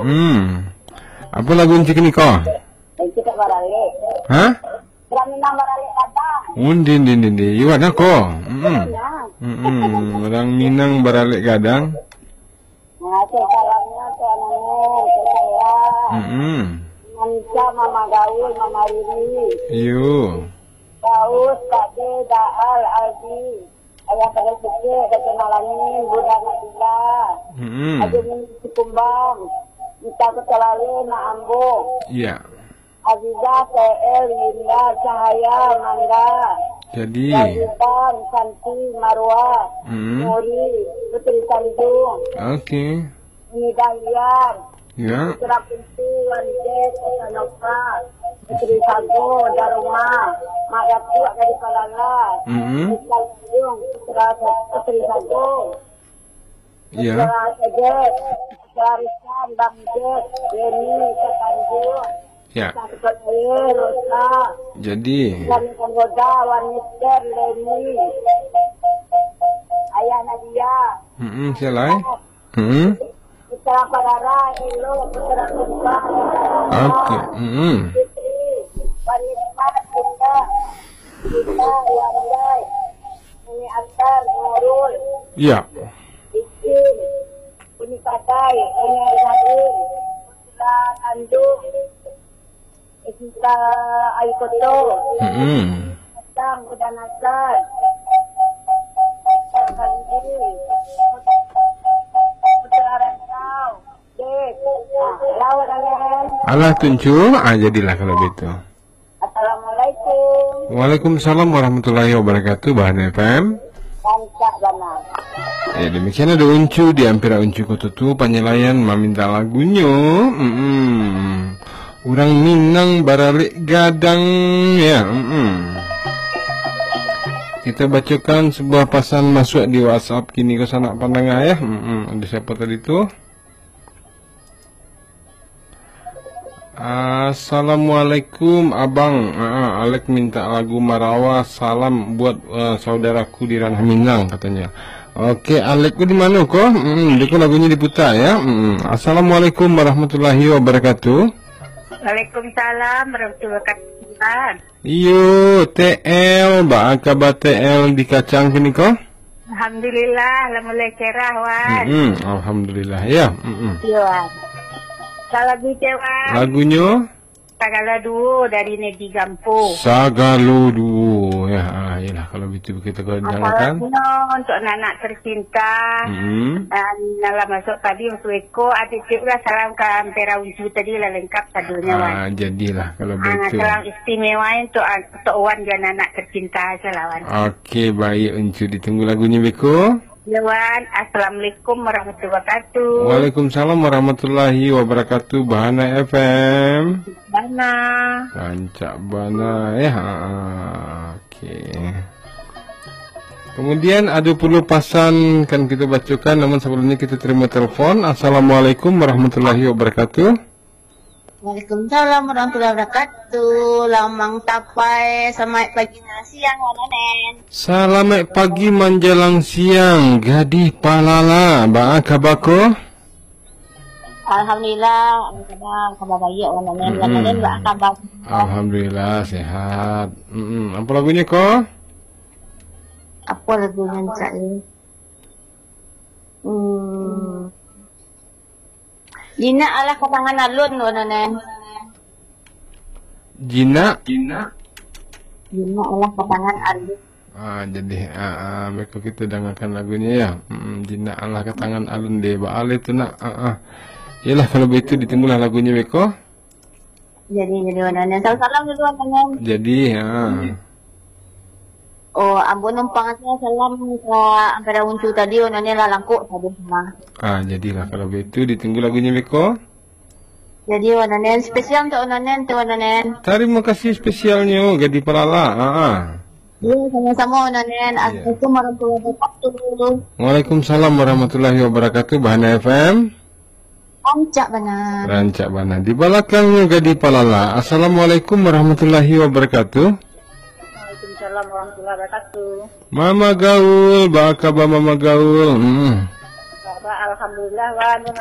Apa lagu encik ni ko? Kita barale. Hah? Kami nang barale kata. Undi. Iwan ako. Orang Minang baralik gadang. Nah, salamnya ke anak saya. Manca mama gaul mama Riri. Iyo. Daud, Kade, Daal, Aldi. Ayah pada suke, kekenalanin, Buddha Nabila. Ada minta kumbang. Minta kecelale, nak ambung. Iya. Aziza, TL, Yunda, Cahaya, Mangga. Jadi. Rajutan, Santi, Marwa. Muri, Putri Tanjung. Oke. Nidalian. Ya. Putra Pintu, Wanjet, Sanoka. Putri Sago, Daruma. Mak Datu, Akadi Palala. Putra Tanjung, Putri Sago. Iya. Putra Sedet. Putra Rizkan, Bang Jet. Yeni, Tanjung. Ya. Rosa. Jadi. Kami Penggoda, Wanita, Leni. Ayah Nadia. Siapa? Putra Padara, Elo, Putra Kumbang. Oke. Wanita, kita, Wandai. Ini Antar, Nurul. Iya. Ikin. Ini Katai, ini Nadine. Putra Tanjung. Putra Aikoto. Putra Nasar. Putra Rantau. Dek. Lawan kalian. Allah tuncu. Jadilah kalau gitu. Assalamualaikum. Waalaikumsalam warahmatullahi wabarakatuh. Bahan FM. Pancak Bana. Ya demikian ada uncu di Ampera Uncu Kututu Panyelayan meminta lagunya. Orang Minang baralik gadang ya. Kita bacakan sebuah pesan masuk di WhatsApp kini ke sanak pandangah ya. Ada siapa tadi tu? Assalamualaikum abang. Alek minta lagu Marawa salam buat saudaraku di Ranah Minang katanya. Oke, Alek di mana kok? Dia lagunya diputar ya. Assalamualaikum warahmatullahi wabarakatuh. Waalaikumsalam warahmatullahi wabarakatuh. Iyo, TL, kabar TL di kacang kini kok? Alhamdulillah, mulai cerah wan. Alhamdulillah ya. Iya wan. Kalau wan. Lagunya? Sagala Duo dari Nedi Gampo. Sagala Duo ya, yalah kalau begitu kita kejangan. Untuk anak tercinta. Dalam masuk tadi untuk Eko, adik juga salam ke Ampera Uncu tadi lah lengkap sadunya wan. Jadilah kalau begitu. Salam istimewa untuk Wan dan anak tercinta salah wan. Oke, baik Uncu, ditunggu lagunya Beko. Ya wan, assalamualaikum warahmatullahi wabarakatuh. Waalaikumsalam warahmatullahi wabarakatuh. Bahana FM. Bana. Rancak Bana ya. Oke. Kemudian ada perlu pasan kan kita bacakan, namun sebelumnya kita terima telepon. Assalamualaikum warahmatullahi wabarakatuh. Waalaikumsalam warahmatullahi wabarakatuh. Lamang tapai, selamat pagi dan siang wananen. Selamat pagi menjelang siang, Gadih Palala. Ba kabako? Alhamdulillah, kabar baik wananen. Wananen ba kabar? Alhamdulillah sehat. Apa lagunya kok? Apa lagunya saya? Jina ala katangan alun wananen. Jina? Jina ala katangan alun. Jadi mereka kita dengarkan lagunya ya. Jina Allah ke tangan alun deh. Baal itu nak. Yalah kalau begitu ditunggulah lagunya Beko. Jadi wananen. Salam dulu wananen. Jadi Oh, ambon numpangnya salam ke Ampera Uncu tadi wananen lah langkuk tadi semua. Jadilah kalau begitu ditunggu lagunya Beko. Jadi wananen spesial untuk wananen tu wananen. Terima kasih spesialnya Gadih Palala. Ya, sama-sama wananen. Assalamualaikum warahmatullahi wabarakatuh. Waalaikumsalam warahmatullahi wabarakatuh. Bahana FM. Rancak Bana. Di belakangnya Gadih Palala. Assalamualaikum warahmatullahi wabarakatuh. Waalaikumsalam warahmatullahi wabarakatuh. Mama Gaul, ba kabar Mama Gaul? Alhamdulillah wan.